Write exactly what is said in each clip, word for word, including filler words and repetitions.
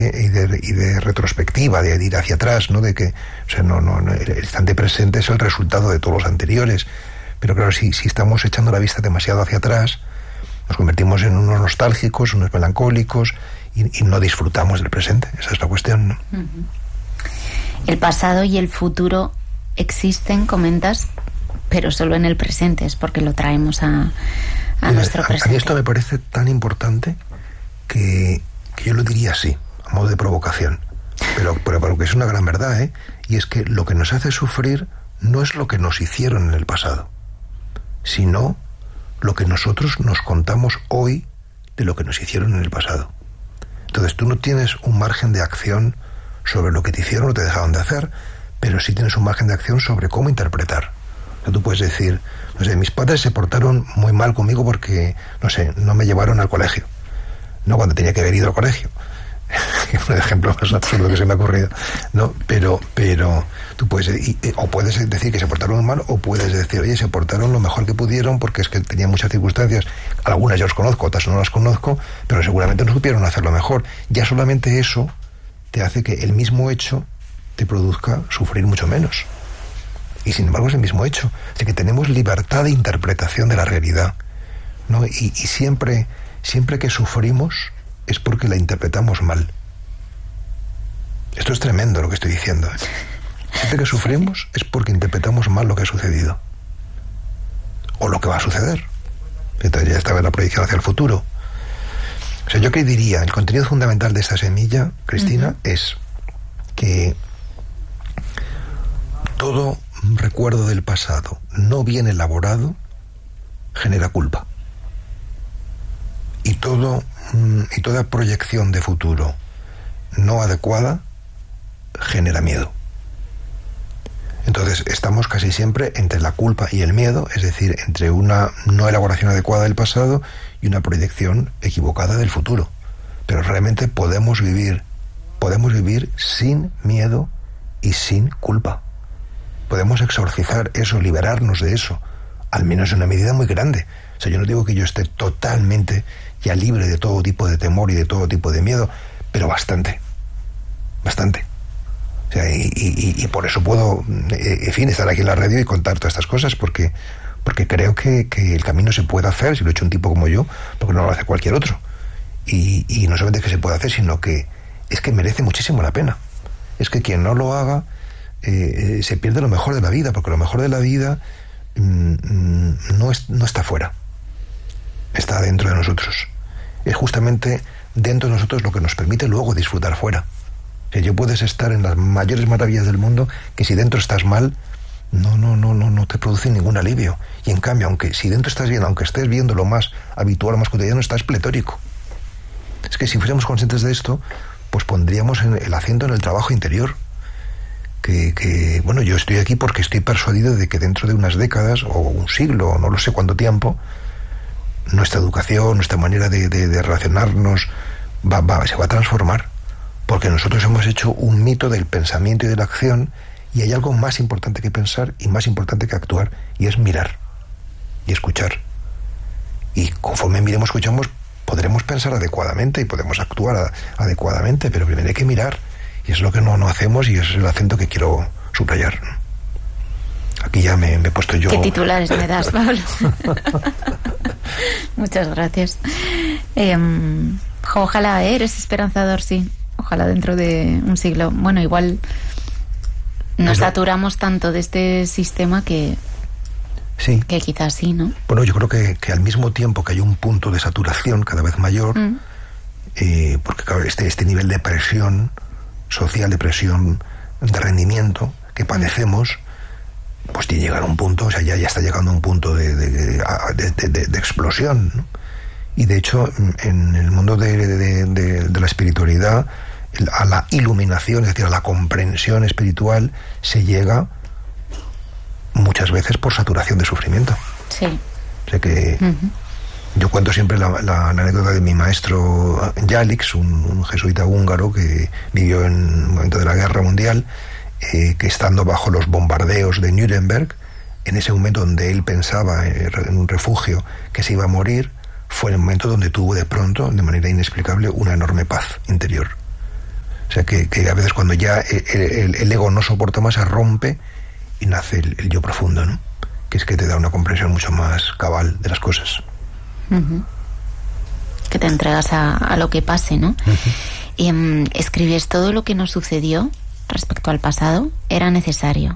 y de, y de retrospectiva, de ir hacia atrás, ¿no? De que, o sea, no, no, no, el instante presente es el resultado de todos los anteriores. Pero claro, si, si estamos echando la vista demasiado hacia atrás, nos convertimos en unos nostálgicos, unos melancólicos, y, y no disfrutamos del presente. Esa es la cuestión, ¿no? Uh-huh. El pasado y el futuro existen, comentas, pero solo en el presente, es porque lo traemos a, a Mira, nuestro presente. A mí esto me parece tan importante que, que yo lo diría así, a modo de provocación, pero, pero, pero que es una gran verdad, ¿eh? Y es que lo que nos hace sufrir no es lo que nos hicieron en el pasado, sino lo que nosotros nos contamos hoy de lo que nos hicieron en el pasado. Entonces tú no tienes un margen de acción sobre lo que te hicieron o te dejaron de hacer, pero sí tienes un margen de acción sobre cómo interpretar. O sea, tú puedes decir, no sé, mis padres se portaron muy mal conmigo porque, no sé, no me llevaron al colegio, no cuando tenía que haber ido al colegio. Un ejemplo más absurdo que se me ha ocurrido, no, pero pero tú puedes y, o puedes decir que se portaron mal, o puedes decir, oye, se portaron lo mejor que pudieron porque es que tenían muchas circunstancias, algunas yo las conozco, otras no las conozco, pero seguramente no supieron hacerlo mejor. Ya solamente eso te hace que el mismo hecho te produzca sufrir mucho menos, y sin embargo es el mismo hecho. Así que tenemos libertad de interpretación de la realidad, ¿no? Y, y siempre siempre que sufrimos es porque la interpretamos mal. Esto es tremendo lo que estoy diciendo, ¿eh? Siempre que sufrimos es porque interpretamos mal lo que ha sucedido o lo que va a suceder. Entonces ya estaba la proyección hacia el futuro. O sea, yo que diría, el contenido fundamental de esta semilla, Cristina, uh-huh. es que todo recuerdo del pasado no bien elaborado genera culpa. Y todo y toda proyección de futuro no adecuada genera miedo. Entonces estamos casi siempre entre la culpa y el miedo, es decir, entre una no elaboración adecuada del pasado y una proyección equivocada del futuro. Pero realmente podemos vivir, podemos vivir sin miedo y sin culpa. Podemos exorcizar eso, liberarnos de eso, al menos en una medida muy grande. O sea, yo no digo que yo esté totalmente ya libre de todo tipo de temor y de todo tipo de miedo, pero bastante, bastante. O sea, y, y, y por eso puedo, en fin, estar aquí en la radio y contar todas estas cosas, porque, porque creo que, que el camino se puede hacer, si lo ha hecho un tipo como yo, porque no lo hace cualquier otro. Y, y no solamente es que se puede hacer, sino que es que merece muchísimo la pena. Es que quien no lo haga eh, eh, se pierde lo mejor de la vida, porque lo mejor de la vida mm, no, es, no está fuera, está dentro de nosotros. Es justamente dentro de nosotros lo que nos permite luego disfrutar fuera. O sea, yo puedes estar en las mayores maravillas del mundo, que si dentro estás mal, no, no, no, no, no te produce ningún alivio. Y en cambio, aunque si dentro estás bien, aunque estés viendo lo más habitual, lo más cotidiano, estás pletórico. Es que si fuésemos conscientes de esto, pues pondríamos en el acento en el trabajo interior. Que, que, bueno, yo estoy aquí porque estoy persuadido de que dentro de unas décadas, o un siglo, o no lo sé cuánto tiempo, nuestra educación, nuestra manera de, de, de relacionarnos va, va, se va a transformar, porque nosotros hemos hecho un mito del pensamiento y de la acción, y hay algo más importante que pensar y más importante que actuar, y es mirar y escuchar. Y conforme miremos, escuchamos, podremos pensar adecuadamente y podemos actuar a, adecuadamente, pero primero hay que mirar, y es lo que no, no hacemos, y es el acento que quiero subrayar. Aquí ya me, me he puesto yo... ¿Qué titulares me das, Pablo? Muchas gracias. Eh, ojalá, ¿eh? Eres esperanzador, sí. Ojalá dentro de un siglo. Bueno, igual nos Pero, saturamos tanto de este sistema que... Sí. Que quizás sí, ¿no? Bueno, yo creo que, que al mismo tiempo que hay un punto de saturación cada vez mayor, mm. eh, porque claro, este, este nivel de presión social, de presión de rendimiento que padecemos, pues tiene que llegar a un punto, o sea, ya, ya está llegando a un punto de, de, de, de, de, de explosión, ¿no? Y de hecho, en el mundo de, de, de, de la espiritualidad, a la iluminación, es decir, a la comprensión espiritual, se llega muchas veces por saturación de sufrimiento. Sí. O sea que uh-huh. yo cuento siempre la, la, la anécdota de mi maestro Yalix, un, un jesuita húngaro que vivió en el momento de la Guerra Mundial, eh, que estando bajo los bombardeos de Nuremberg, en ese momento donde él pensaba en un refugio que se iba a morir, fue el momento donde tuvo de pronto, de manera inexplicable, una enorme paz interior. O sea, que, que a veces cuando ya el, el, el ego no soporta más, se rompe y nace el, el yo profundo, ¿no? Que es que te da una comprensión mucho más cabal de las cosas. Uh-huh. Que te entregas a, a lo que pase, ¿no? Uh-huh. Y um, escribes: todo lo que nos sucedió respecto al pasado era necesario.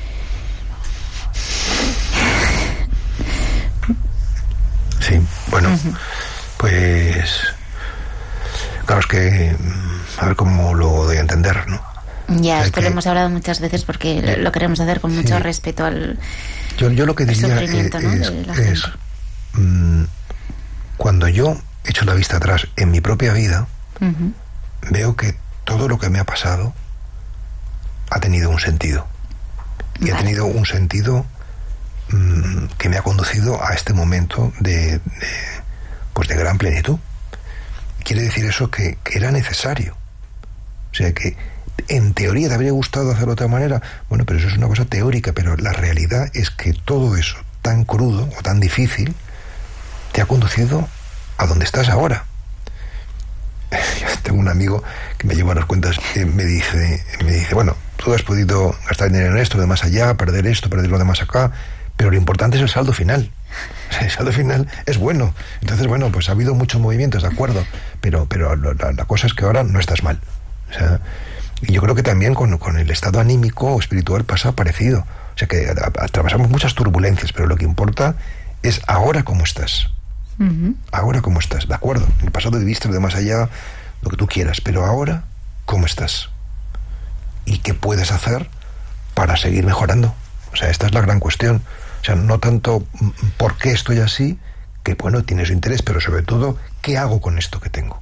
Sí, bueno, uh-huh. pues claro, es que a ver cómo lo doy a entender, ¿no? Ya, o sea, esto que, lo hemos hablado muchas veces porque eh, lo queremos hacer con mucho sí. respeto al yo, yo lo que diría sufrimiento, es, ¿no? es, de la es mmm, cuando yo echo la vista atrás en mi propia vida, uh-huh. veo que todo lo que me ha pasado ha tenido un sentido. Y vale. ha tenido un sentido mmm, que me ha conducido a este momento de, de, pues de gran plenitud. Quiere decir eso que, que era necesario. O sea que en teoría te habría gustado hacerlo de otra manera. Bueno, pero eso es una cosa teórica, pero la realidad es que todo eso tan crudo o tan difícil te ha conducido a donde estás ahora. Yo tengo un amigo que me lleva las cuentas, eh, me dice, me dice, bueno, tú has podido gastar dinero en esto, de más allá, perder esto, perder lo de más acá, pero lo importante es el saldo final. O sea, el saldo final es bueno. Entonces, bueno, pues ha habido muchos movimientos, de acuerdo, pero, pero la, la cosa es que ahora no estás mal. O sea, y yo creo que también con, con el estado anímico o espiritual pasa parecido. O sea, que atravesamos muchas turbulencias, pero lo que importa es ahora cómo estás. Uh-huh. Ahora cómo estás, de acuerdo. En el pasado viviste lo de más allá, lo que tú quieras, pero ahora cómo estás. ¿Y qué puedes hacer para seguir mejorando? O sea, esta es la gran cuestión. O sea, no tanto por qué estoy así, que bueno, tiene su interés, pero sobre todo, ¿qué hago con esto que tengo?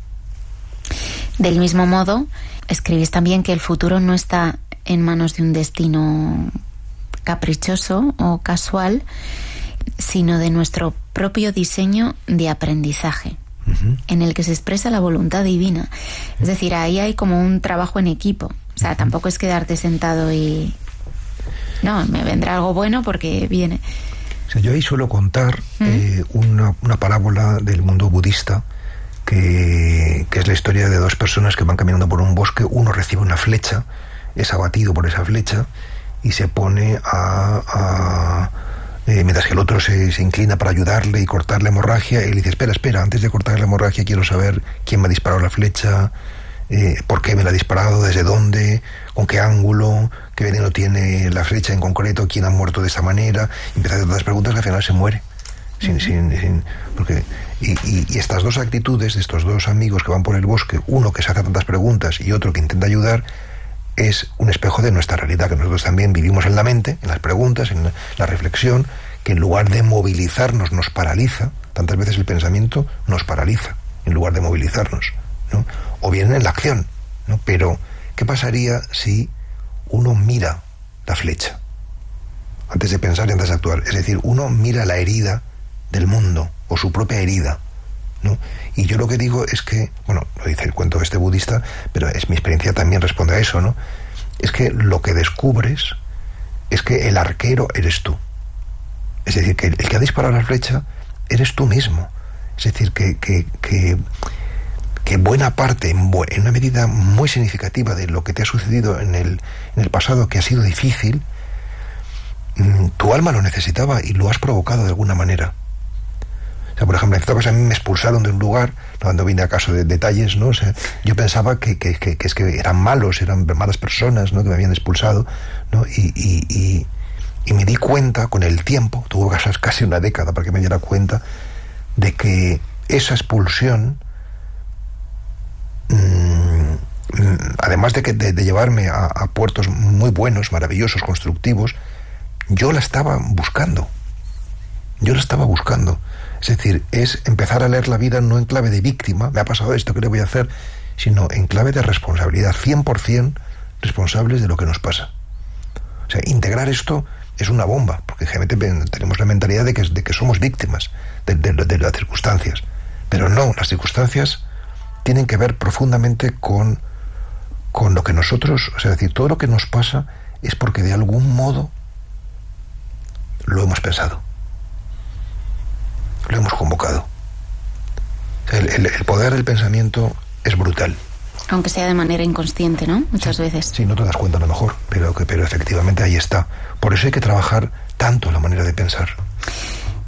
Del mismo modo, escribís también que el futuro no está en manos de un destino caprichoso o casual, sino de nuestro propio diseño de aprendizaje, uh-huh. en el que se expresa la voluntad divina. Es decir, ahí hay como un trabajo en equipo. O sea, uh-huh. tampoco es quedarte sentado y... No, me vendrá algo bueno porque viene. O sea, yo ahí suelo contar uh-huh. eh, una, una parábola del mundo budista que, que es la historia de dos personas que van caminando por un bosque. Uno recibe una flecha, es abatido por esa flecha y se pone a... a Eh, mientras que el otro se, se inclina para ayudarle y cortar la hemorragia, él dice, espera, espera, antes de cortar la hemorragia quiero saber quién me ha disparado la flecha, eh, por qué me la ha disparado, desde dónde, con qué ángulo, qué veneno tiene la flecha en concreto, quién ha muerto de esta manera. Y empieza a hacer tantas preguntas que al final se muere. Sin, uh-huh. sin, sin, porque, y, y, y estas dos actitudes de estos dos amigos que van por el bosque, uno que se hace tantas preguntas y otro que intenta ayudar, es un espejo de nuestra realidad, que nosotros también vivimos en la mente, en las preguntas, en la reflexión, que en lugar de movilizarnos nos paraliza. Tantas veces el pensamiento nos paraliza en lugar de movilizarnos, ¿no? O bien en la acción, ¿no? Pero ¿qué pasaría si uno mira la flecha antes de pensar y antes de actuar? Es decir, uno mira la herida del mundo o su propia herida, ¿no? Y yo lo que digo es que, bueno, lo dice el cuento de este budista, pero es mi experiencia también responde a eso, ¿no? Es que lo que descubres es que el arquero eres tú. Es decir, que el que ha disparado la flecha eres tú mismo. Es decir, que, que, que, que buena parte, en, bu- en una medida muy significativa de lo que te ha sucedido en el, en el pasado, que ha sido difícil, mmm, tu alma lo necesitaba y lo has provocado de alguna manera. O sea, por ejemplo, en cierta cosa a mí me expulsaron de un lugar, cuando vine a caso de detalles, ¿no? O sea, yo pensaba que, que, que, que es que eran malos, eran malas personas, ¿no? Que me habían expulsado, ¿no? Y, y, y, y me di cuenta con el tiempo, tuvo que ser casi una década para que me diera cuenta de que esa expulsión, mmm, además de, que, de, de llevarme a, a puertos muy buenos, maravillosos, constructivos, yo la estaba buscando. Yo la estaba buscando. Es decir, es empezar a leer la vida no en clave de víctima, me ha pasado esto, ¿qué le voy a hacer? Sino en clave de responsabilidad, cien por ciento responsables de lo que nos pasa. O sea, integrar esto es una bomba, porque generalmente tenemos la mentalidad de que, de que somos víctimas de, de, de las circunstancias. Pero no, las circunstancias tienen que ver profundamente con, con lo que nosotros, o sea, es decir, todo lo que nos pasa es porque de algún modo lo hemos pensado. Lo hemos convocado. El, el, el poder del pensamiento es brutal. Aunque sea de manera inconsciente, ¿no? Muchas sí, veces. Sí, no te das cuenta a lo mejor, pero, pero efectivamente ahí está. Por eso hay que trabajar tanto la manera de pensar.